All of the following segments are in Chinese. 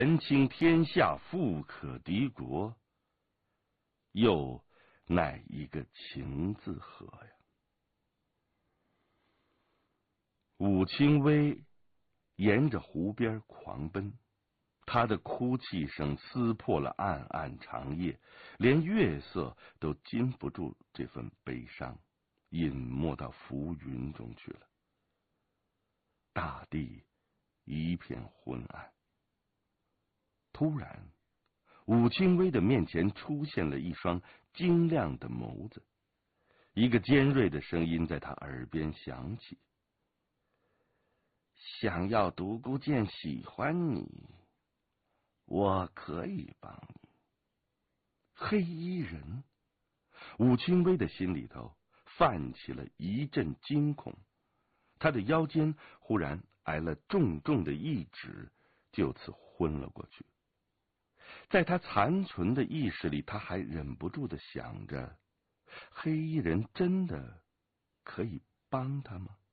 人倾天下，富可敌国，又乃一个情字何呀？武清微沿着湖边狂奔，他的哭泣声撕破了暗暗长夜，连月色都禁不住这份悲伤，隐没到浮云中去了。大地一片昏暗。突然，武清微的面前出现了一双晶亮的眸子，一个尖锐的声音在他耳边响起：想要独孤剑喜欢你，我可以帮你。黑衣人，武清微的心里头泛起了一阵惊恐，他的腰间忽然挨了重重的一指，就此昏了过去。在他残存的意识里，他还忍不住的想着，黑衣人真的可以帮他吗？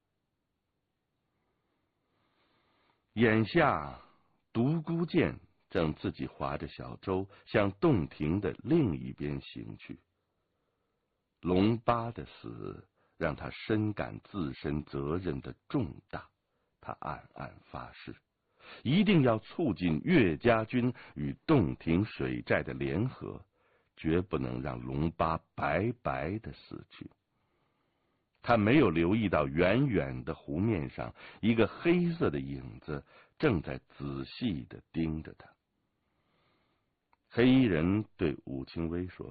眼下独孤剑正自己划着小舟向洞庭的另一边行去。龙八的死让他深感自身责任的重大，他暗暗发誓，一定要促进岳家军与洞庭水寨的联合，绝不能让龙八白白的死去。他没有留意到远远的湖面上，一个黑色的影子正在仔细的盯着他。黑衣人对武清微说：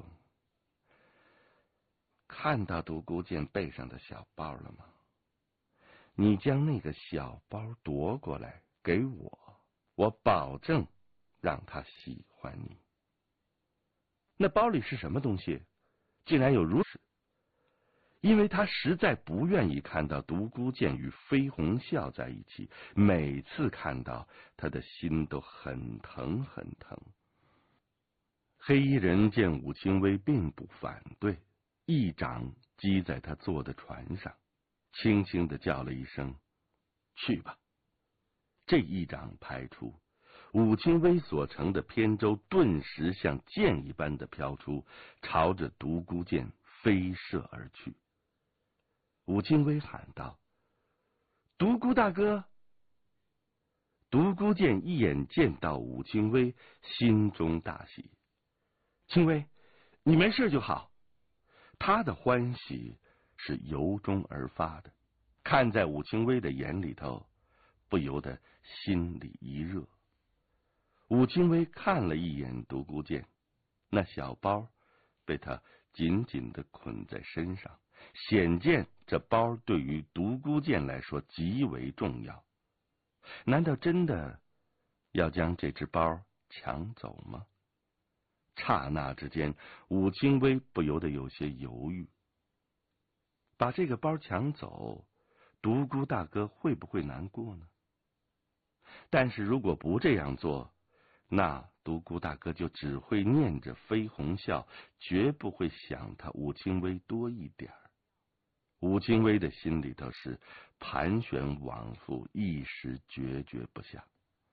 看到独孤剑背上的小包了吗？你将那个小包夺过来给我，我保证让他喜欢你。那包里是什么东西？竟然有如此？因为他实在不愿意看到独孤剑与飞鸿啸在一起，每次看到他的心都很疼很疼。黑衣人见武清微并不反对，一掌击在他坐的船上，轻轻地叫了一声：去吧。这一掌拍出，武清微所乘的扁舟顿时像箭一般的飘出，朝着独孤剑飞射而去。武清微喊道：独孤大哥！独孤剑一眼见到武清微，心中大喜。清微，你没事就好。他的欢喜是由衷而发的，看在武清微的眼里头，不由得心里一热。武清微看了一眼独孤剑，那小包被他紧紧地捆在身上，显见这包对于独孤剑来说极为重要。难道真的要将这只包抢走吗？刹那之间，武清微不由得有些犹豫。把这个包抢走，独孤大哥会不会难过呢？但是如果不这样做，那独孤大哥就只会念着飞鸿啸，绝不会想他武清微多一点儿。武清微的心里头是盘旋往复，一时决绝不下。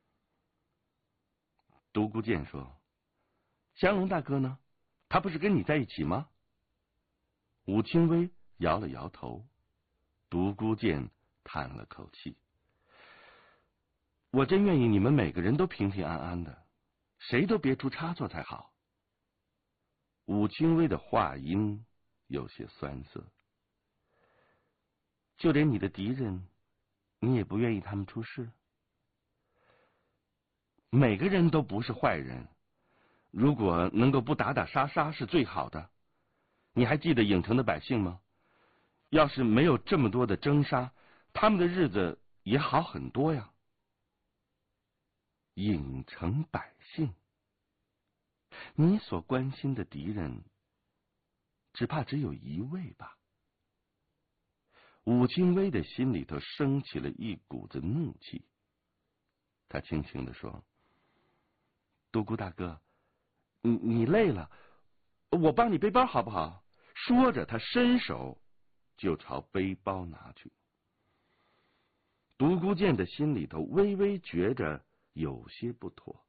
独孤剑说：降龙大哥呢？他不是跟你在一起吗？武清微摇了摇头。独孤剑叹了口气：我真愿意你们每个人都平平安安的，谁都别出差错才好。武清微的话音有些酸涩。就连你的敌人，你也不愿意他们出事？每个人都不是坏人，如果能够不打打杀杀是最好的。你还记得郢城的百姓吗？要是没有这么多的征杀，他们的日子也好很多呀。郢城百姓，你所关心的敌人，只怕只有一位吧？武清微的心里头升起了一股子怒气，他轻轻地说：独孤大哥，你累了，我帮你背包好不好？说着，他伸手就朝背包拿去。独孤剑的心里头微微觉着有些不妥，